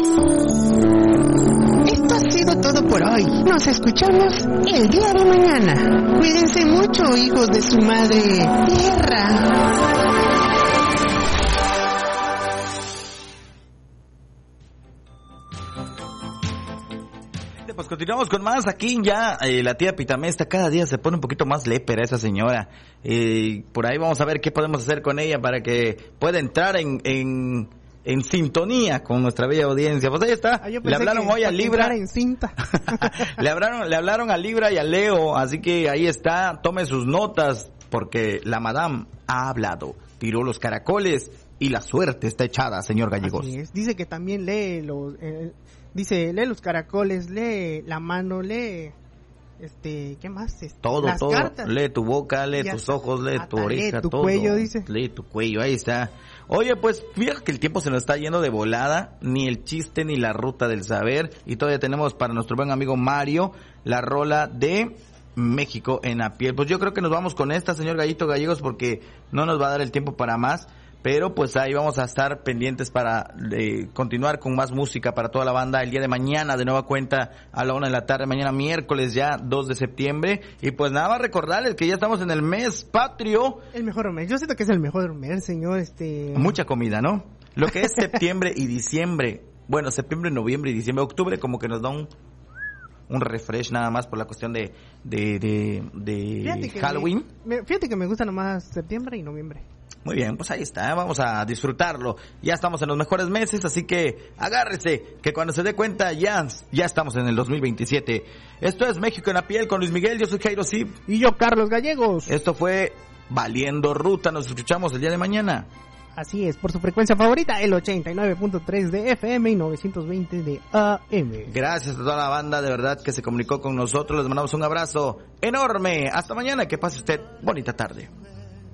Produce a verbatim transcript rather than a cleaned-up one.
Esto ha sido todo por hoy. Nos escuchamos el día de mañana. Cuídense mucho, hijos de su madre tierra. Pues continuamos con más. Aquí ya eh, la tía Pitamesta cada día se pone un poquito más lépera esa señora. Eh, por ahí vamos a ver qué podemos hacer con ella para que pueda entrar en, en, en sintonía con nuestra bella audiencia. Pues ahí está. Ah, le hablaron hoy a Libra. En cinta. le, hablaron, le hablaron a Libra y a Leo. Así que ahí está. Tome sus notas porque la madame ha hablado. Tiró los caracoles y la suerte está echada, señor Gallegos. Así es. Dice que también lee los... Eh, Dice, lee los caracoles, lee la mano, lee, este, ¿qué más? Este, todo, las todo. cartas. Lee tu boca, lee tus ojos, lee tu oreja, lee tu todo. cuello, dice. Lee tu cuello, ahí está. Oye, pues, fíjate que el tiempo se nos está yendo de volada, ni el chiste ni la ruta del saber, y todavía tenemos para nuestro buen amigo Mario la rola de México en la piel. Pues yo creo que nos vamos con esta, señor Gallito Gallegos, porque no nos va a dar el tiempo para más. Pero pues ahí vamos a estar pendientes para eh, continuar con más música para toda la banda el día de mañana, de nueva cuenta a la una de la tarde, mañana miércoles ya dos de septiembre. Y pues nada más recordarles que ya estamos en el mes patrio. El mejor mes, yo siento que es el mejor mes, señor. este Mucha comida, ¿no? Lo que es septiembre y diciembre, bueno, septiembre, noviembre y diciembre, octubre como que nos da un... un refresh nada más por la cuestión de de, de, de Halloween. Me, me, fíjate que me gusta nomás septiembre y noviembre. Muy bien, pues ahí está, vamos a disfrutarlo. Ya estamos en los mejores meses, así que agárrese, que cuando se dé cuenta ya, ya estamos en el dos mil veintisiete. Esto es México en la piel con Luis Miguel, yo soy Jairo Sib. Y yo, Carlos Gallegos. Esto fue Valiendo Ruta, nos escuchamos el día de mañana. Así es, por su frecuencia favorita, el ochenta y nueve punto tres de F M y novecientos veinte de A M. Gracias a toda la banda, de verdad, que se comunicó con nosotros. Les mandamos un abrazo enorme. Hasta mañana, que pase usted bonita tarde.